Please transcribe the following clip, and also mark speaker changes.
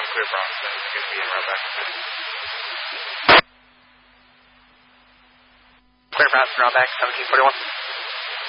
Speaker 1: clear Bronson. It's going to be in right back.
Speaker 2: Clear Bronson, route back, 1741.